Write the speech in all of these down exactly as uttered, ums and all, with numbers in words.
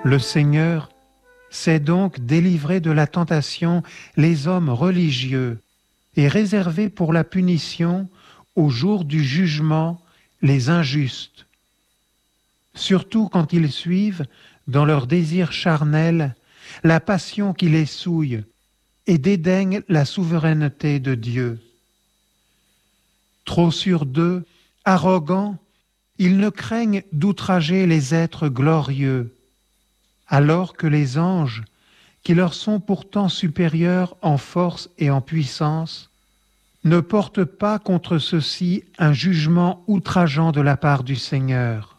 Le Seigneur sait donc délivrer de la tentation les hommes religieux et réserver pour la punition, au jour du jugement, les injustes. Surtout quand ils suivent, dans leur désir charnel, la passion qui les souille et dédaignent la souveraineté de Dieu. Trop sûrs d'eux, arrogants, ils ne craignent d'outrager les êtres glorieux, alors que les anges, qui leur sont pourtant supérieurs en force et en puissance, ne portent pas contre ceux-ci un jugement outrageant de la part du Seigneur.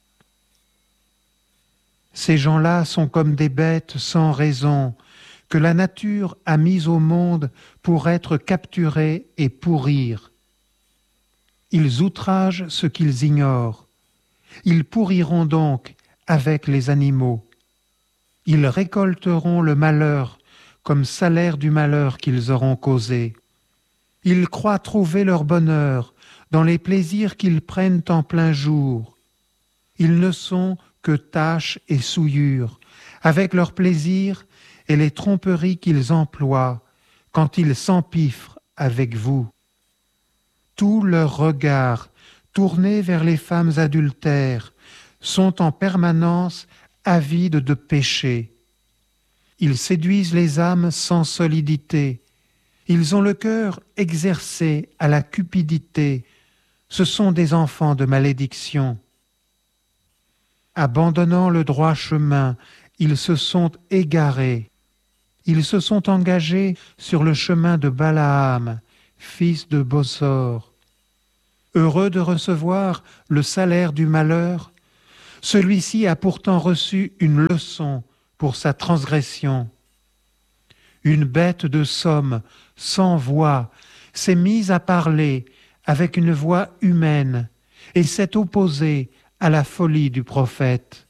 Ces gens-là sont comme des bêtes sans raison, que la nature a mises au monde pour être capturées et pourrir. Ils outragent ce qu'ils ignorent. Ils pourriront donc avec les animaux. Ils récolteront le malheur comme salaire du malheur qu'ils auront causé. Ils croient trouver leur bonheur dans les plaisirs qu'ils prennent en plein jour. Ils ne sont que tâches et souillures, avec leurs plaisirs et les tromperies qu'ils emploient quand ils s'empiffrent avec vous. Tous leurs regards, tournés vers les femmes adultères, sont en permanence avides de péché. Ils séduisent les âmes sans solidité. Ils ont le cœur exercé à la cupidité. Ce sont des enfants de malédiction. Abandonnant le droit chemin, ils se sont égarés. Ils se sont engagés sur le chemin de Balaam, fils de Bossor. Heureux de recevoir le salaire du malheur, celui-ci a pourtant reçu une leçon pour sa transgression. Une bête de somme, sans voix, s'est mise à parler avec une voix humaine et s'est opposée à la folie du prophète.